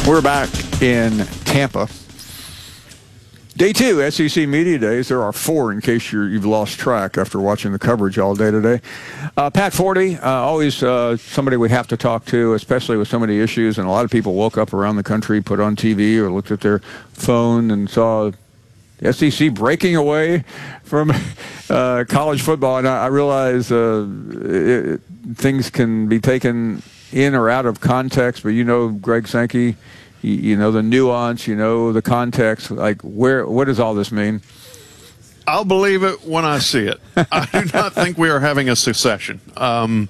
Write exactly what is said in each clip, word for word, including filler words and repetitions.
We're back in Tampa. Day two, S E C Media Days. There are four in case you're, you've lost track after watching the coverage all day today. Uh, Pat Forty, uh, always uh, somebody we have to talk to, especially with so many issues. And a lot of people woke up around the country, put on T V or looked at their phone and saw S E C breaking away from uh, college football. And I, I realize uh, it, things can be taken in or out of context, but you know Greg Sankey, you, you know the nuance, you know the context. Like, where, what does all this mean? I'll believe it when I see it. I do not think we are having a secession. Um,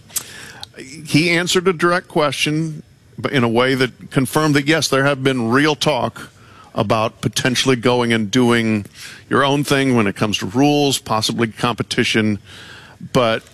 he answered a direct question in a way that confirmed that, yes, there have been real talk about potentially going and doing your own thing when it comes to rules, possibly competition. But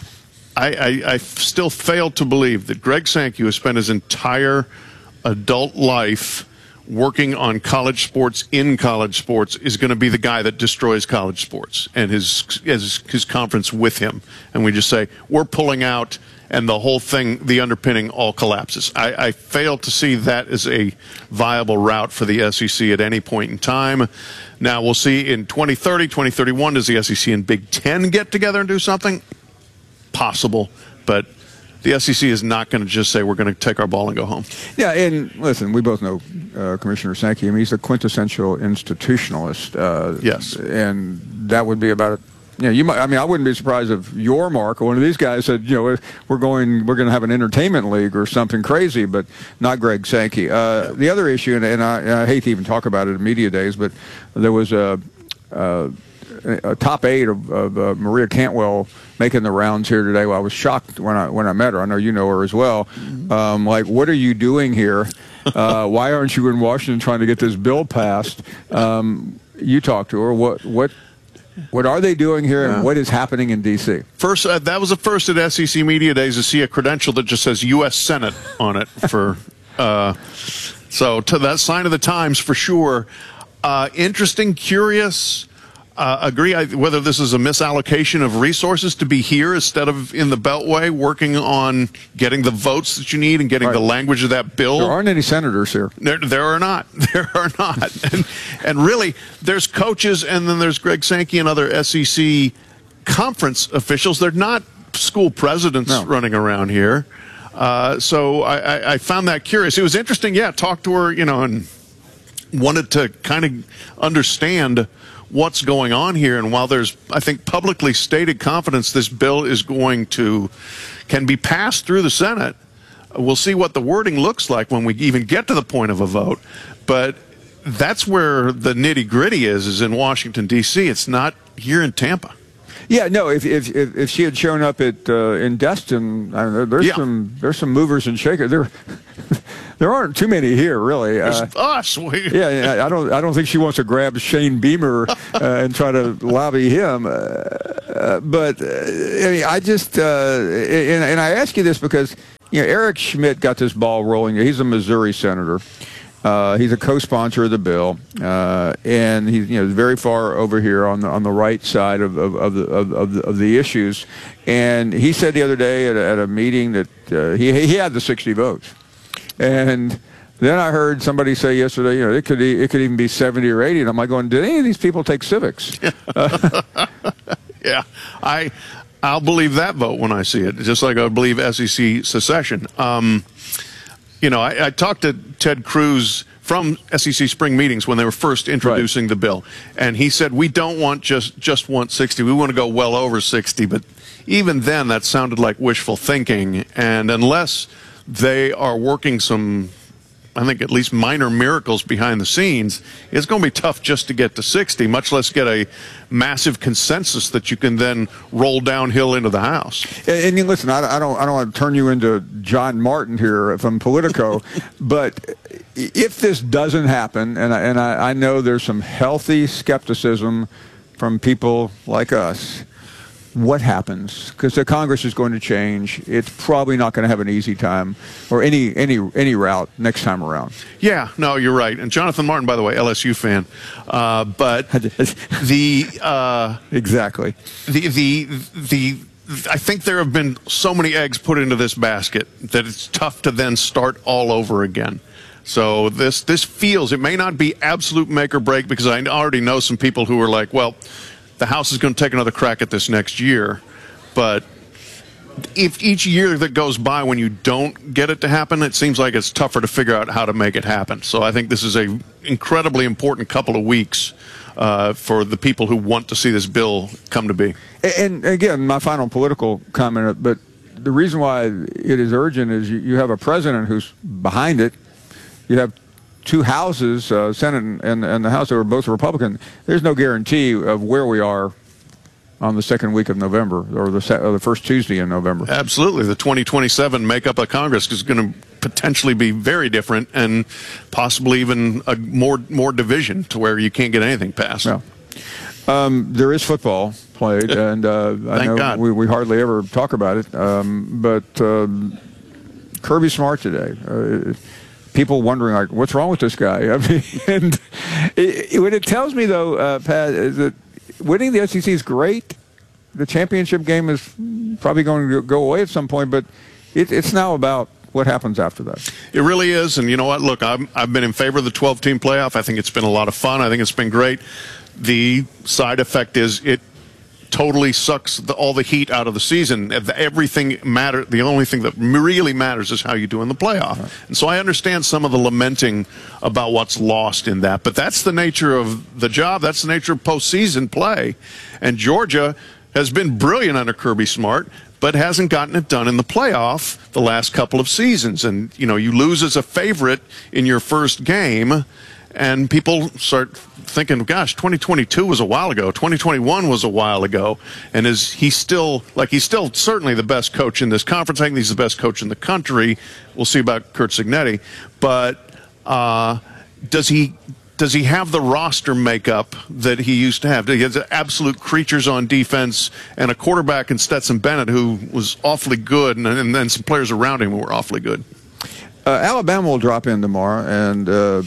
I, I, I still fail to believe that Greg Sankey, who has spent his entire adult life working on college sports in college sports, is going to be the guy that destroys college sports and his, his, his conference with him. And we just say, we're pulling out, and the whole thing, the underpinning, all collapses. I, I fail to see that as a viable route for the S E C at any point in time. Now, we'll see in twenty thirty, twenty thirty-one, does the S E C and Big Ten get together and do something? Possible, but the S E C is not going to just say we're going to take our ball and go home. Yeah, and listen, we both know uh, Commissioner Sankey. I mean, he's a quintessential institutionalist. Uh, yes, and that would be about it. You know, you might. I mean, I wouldn't be surprised if your Mark or one of these guys said, you know, we're going, we're going to have an entertainment league or something crazy, but not Greg Sankey. Uh, the other issue, and, and, I, and I hate to even talk about it in media days, but there was a. a a top eight of, of uh, Maria Cantwell making the rounds here today. Well, I was shocked when I when I met her. I know you know her as well. Um, like, what are you doing here? Uh, why aren't you in Washington trying to get this bill passed? Um, you talked to her. What what what are they doing here, and what is happening in D C? First, uh, that was the first at S E C Media Days to see a credential that just says U S Senate on it. For uh, so to that sign of the times for sure. Uh, interesting, curious. Uh, agree I, whether this is a misallocation of resources to be here instead of in the Beltway working on getting the votes that you need and getting right. the language of that bill. There aren't any senators here. There, there are not. There are not. And, and really, there's coaches, and then there's Greg Sankey and other S E C conference officials. They're not school presidents no. running around here. Uh, so I, I, I found that curious. It was interesting, yeah, talked to her, you know, and wanted to kind of understand what's going on here. And while there's, I think, publicly stated confidence this bill is going to, can be passed through the Senate, we'll see what the wording looks like when we even get to the point of a vote. But that's where the nitty-gritty is, is in Washington, D C It's not here in Tampa. Yeah, no. If if if, if she had shown up at uh, in Destin, I mean, there's yeah. some there's some movers and shakers. There there aren't too many here, really. There's uh, us. yeah, yeah, I don't I don't think she wants to grab Shane Beamer uh, and try to lobby him. Uh, uh, but uh, I mean, I just uh, and, and I ask you this because you know Eric Schmidt got this ball rolling. He's a Missouri senator. Uh, he's a co-sponsor of the bill, uh, and he's you know very far over here on the on the right side of of of the, of, of, the, of the issues. And he said the other day at a, at a meeting that uh, he he had the sixty votes, and then I heard somebody say yesterday, you know, it could it could even be seventy or eighty, and I'm like going, did any of these people take civics? yeah, I I'll believe that vote when I see it, just like I believe S E C secession. Um, You know, I, I talked to Ted Cruz from S E C spring meetings when they were first introducing right. the bill, and he said, we don't want just, just want sixty. We want to go well over sixty. But even then, that sounded like wishful thinking. And unless they are working some, I think, at least minor miracles behind the scenes, it's going to be tough just to get to sixty, much less get a massive consensus that you can then roll downhill into the House. And, and listen, I, I don't, I don't want to turn you into John Martin here from Politico, but if this doesn't happen, and I, and I, I know there's some healthy skepticism from people like us. What happens? Because the Congress is going to change. It's probably not going to have an easy time or any any any route next time around. Yeah, no, you're right. And Jonathan Martin, by the way, L S U fan. Uh, but the uh, exactly the the the. I think there have been so many eggs put into this basket that it's tough to then start all over again. So this this feels, it may not be absolute make or break, because I already know some people who are like, well, the House is going to take another crack at this next year. But if each year that goes by when you don't get it to happen, it seems like it's tougher to figure out how to make it happen. So I think this is a incredibly important couple of weeks uh, for the people who want to see this bill come to be. And again, my final political comment, but the reason why it is urgent is you, you have a president who's behind it. You have two houses, uh, Senate and, and the House, that are both Republican. There's no guarantee of where we are on the second week of November, or the, or the first Tuesday in November. Absolutely. The twenty twenty-seven makeup of Congress is going to potentially be very different, and possibly even a more more division to where you can't get anything passed. Yeah. Um, there is football played, and uh, I know God. we, we hardly ever talk about it, um, but um, Kirby Smart today, uh, people wondering, like, what's wrong with this guy? I mean, and it, it, what it tells me, though, uh, Pat, is that winning the S E C is great. The championship game is probably going to go away at some point, but it, it's now about what happens after that. It really is, and you know what? Look, I'm, I've been in favor of the twelve-team playoff. I think it's been a lot of fun. I think it's been great. The side effect is it totally sucks the, all the heat out of the season. Everything matters. The only thing that really matters is how you do in the playoff. Right. And so I understand some of the lamenting about what's lost in that, but that's the nature of the job. That's the nature of postseason play. And Georgia has been brilliant under Kirby Smart, but hasn't gotten it done in the playoff the last couple of seasons. And, you know, you lose as a favorite in your first game, and people start thinking, gosh, twenty twenty-two was a while ago. twenty twenty-one was a while ago. And is he still, like, he's still certainly the best coach in this conference. I think he's the best coach in the country. We'll see about Curt Cignetti. But uh, does he does he have the roster makeup that he used to have? He has absolute creatures on defense and a quarterback in Stetson Bennett who was awfully good, and, and then some players around him who were awfully good. Uh, Alabama will drop in tomorrow, and uh,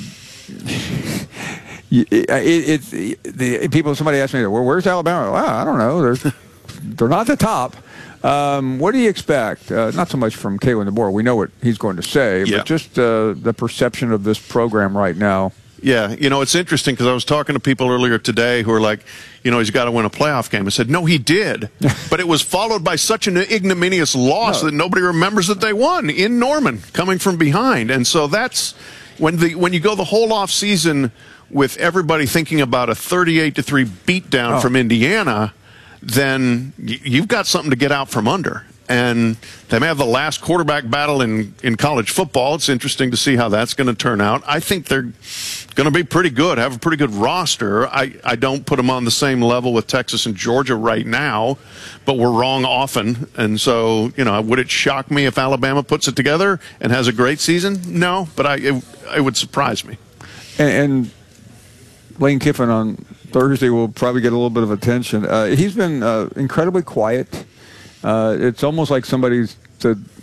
it, it, it, the people. Somebody asked me, "Well, where's Alabama?" Well, I don't know. They're they're not the top. Um, what do you expect? Uh, not so much from Kalen DeBoer. We know what he's going to say, yeah. but just uh, the perception of this program right now. Yeah, you know, it's interesting because I was talking to people earlier today who are like, you know, he's got to win a playoff game. I said, no, he did. But it was followed by such an ignominious loss no. that nobody remembers that they won in Norman, coming from behind. And so that's when the when you go the whole off season with everybody thinking about a thirty-eight to three beatdown oh. from Indiana, then you've got something to get out from under. And they may have the last quarterback battle in, in college football. It's interesting to see how that's going to turn out. I think they're going to be pretty good, have a pretty good roster. I, I don't put them on the same level with Texas and Georgia right now, but we're wrong often. And so, you know, would it shock me if Alabama puts it together and has a great season? No, but I it, it would surprise me. And, and Lane Kiffin on Thursday will probably get a little bit of attention. Uh, he's been uh, incredibly quiet. Uh, it's almost like somebody said,